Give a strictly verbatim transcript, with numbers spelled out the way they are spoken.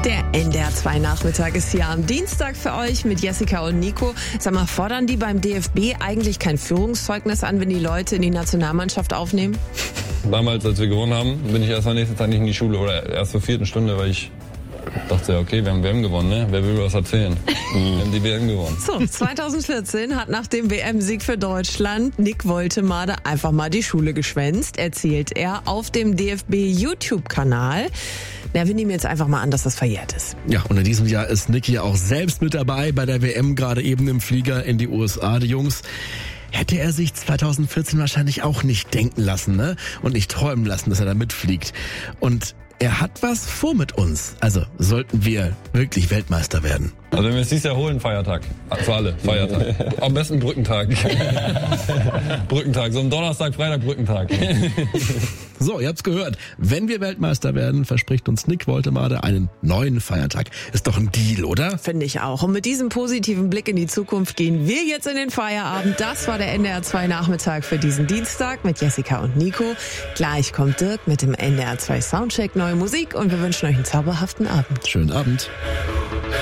Der N D R zwei Nachmittag ist hier am Dienstag für euch mit Jessica und Nico. Sag mal, fordern die beim D F B eigentlich kein Führungszeugnis an, wenn die Leute in die Nationalmannschaft aufnehmen? Damals, als wir gewonnen haben, bin ich erst mal nächste Zeit nicht in die Schule oder erst zur vierten Stunde, weil ich dachte, ja, okay, wir haben W M gewonnen, ne? Wer will was erzählen? Wir haben die W M gewonnen. So, zweitausendvierzehn hat nach dem W M-Sieg für Deutschland Nick Woltemade einfach mal die Schule geschwänzt, erzählt er auf dem D F B-YouTube-Kanal. Na, wir nehmen jetzt einfach mal an, dass das verjährt ist. Ja, und in diesem Jahr ist Nicky auch selbst mit dabei bei der W M, gerade eben im Flieger in die U S A. Die Jungs, hätte er sich zweitausendvierzehn wahrscheinlich auch nicht denken lassen, ne? Und nicht träumen lassen, dass er da mitfliegt. Und er hat was vor mit uns. Also sollten wir wirklich Weltmeister werden. Also wenn wir es dieses Jahr holen, Feiertag. Für alle, Feiertag. Am besten Brückentag. Brückentag, so ein Donnerstag, Freitag, Brückentag. So, ihr habt's gehört. Wenn wir Weltmeister werden, verspricht uns Nick Woltemade einen neuen Feiertag. Ist doch ein Deal, oder? Finde ich auch. Und mit diesem positiven Blick in die Zukunft gehen wir jetzt in den Feierabend. Das war der N D R zwei Nachmittag für diesen Dienstag mit Jessica und Nico. Gleich kommt Dirk mit dem N D R zwei Soundcheck, neue Musik und wir wünschen euch einen zauberhaften Abend. Schönen Abend.